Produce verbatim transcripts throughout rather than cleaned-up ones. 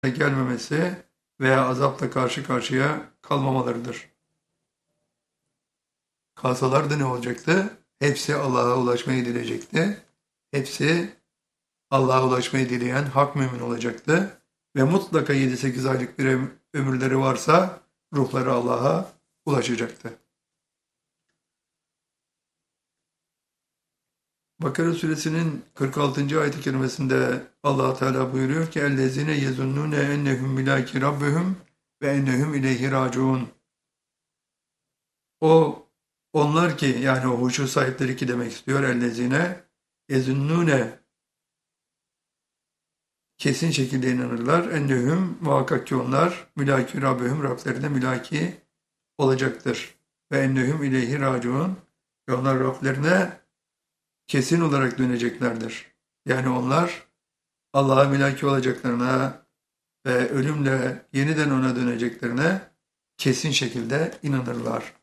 gelmemesi veya azapla karşı karşıya kalmamalarıdır. Kalsalar da ne olacaktı? Hepsi Allah'a ulaşmayı dileyecekti. Hepsi Allah'a ulaşmayı dileyen hak mümin olacaktı. Ve mutlaka yedi sekiz aylık bir ömürleri varsa ruhları Allah'a ulaşacaktı. Bakara suresinin kırk altıncı ayet-i kerimesinde Allah Teala buyuruyor ki ellezine yezunnune ennehum milaki rabbihum ve ennehum ileyhi raciun. O onlar ki yani o huşu sahipleri ki demek istiyor ellezine yezunnune kesin şekilde inanırlar. Ennehum muhakkak ki onlar mülaki rabbihum Rablerine mülaki olacaktır. Ve ennehum ileyhi raciun ve onlar Rablerine kesin olarak döneceklerdir. Yani onlar Allah'a mülaki olacaklarına ve ölümle yeniden ona döneceklerine kesin şekilde inanırlar.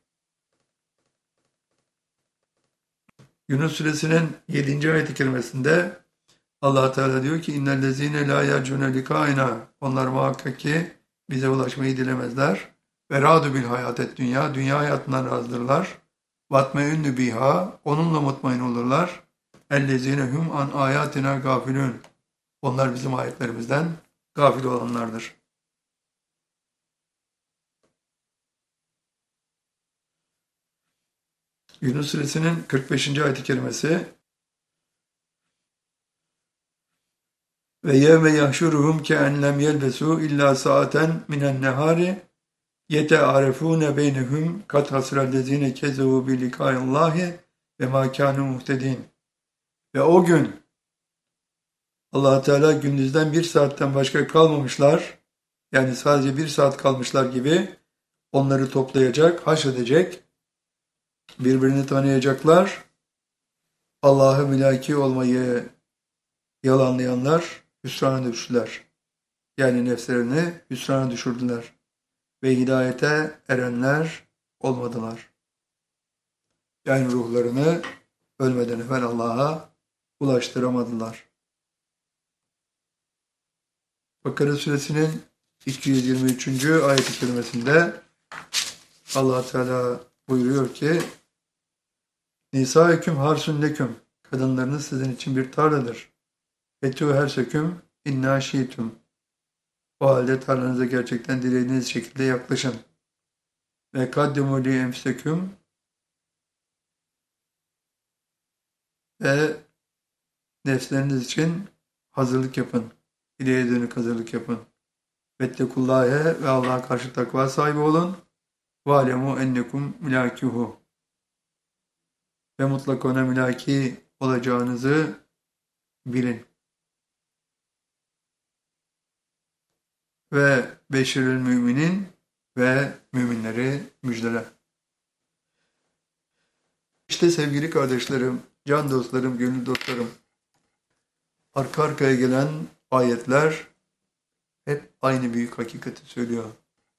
Yunus suresinin yedinci ayet-i kerimesinde Allah Teala diyor ki innellezine la yercune likaina onlar muhakkak ki bize ulaşmayı dilemezler. Ve radu bil hayatet dünya dünya hayatından razdırlar. Vatmeünnü biha onunla mutmain olurlar. Ellezine hum an ayatina gafilun onlar bizim ayetlerimizden gafil olanlardır. Yunus suresinin kırk beşinci ayet-i kerimesi ve yevme yahşuruhum ke'en lem yelbesu illa saaten minen nehari yetearefune beynehum kat hasrellezine kezevu bi lika'illahi ve ma kanu muhtedin. Ve o gün Allah Teala gündüzden bir saatten başka kalmamışlar, yani sadece bir saat kalmışlar gibi onları toplayacak, haşredecek, birbirini tanıyacaklar, Allah'ı mülaki olmayı yalanlayanlar hüsrana düştüler. Yani nefslerini hüsrana düşürdüler ve hidayete erenler olmadılar. Yani ruhlarını ölmeden evvel Allah'a ulaştıramadılar. Bakara suresinin iki yüz yirmi üçüncü ayet-i kerimesinde Allah Teala buyuruyor ki Nisa-hüküm harsun leküm kadınlarınız sizin için bir tarladır. Etû her söküm inna şiitüm. O halde tarlanıza gerçekten dilediğiniz şekilde yaklaşın. Ve kaddimu li enfseküm ve nefsleriniz için hazırlık yapın. İleriye dönük hazırlık yapın. Vettekullâhe ve Allah'a karşı takva sahibi olun. Vâlemû ennekum mülâkûhu. Ve mutlaka ona mülaki olacağınızı bilin. Ve beşirül müminin ve müminleri müjdele. İşte sevgili kardeşlerim, can dostlarım, gönül dostlarım, arka arkaya gelen ayetler hep aynı büyük hakikati söylüyor.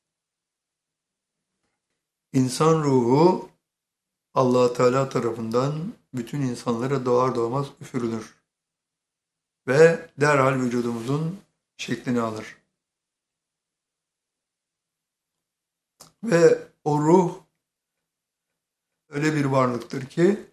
İnsan ruhu Allah Teala tarafından bütün insanlara doğar doğmaz üfürülür ve derhal vücudumuzun şeklini alır. Ve o ruh öyle bir varlıktır ki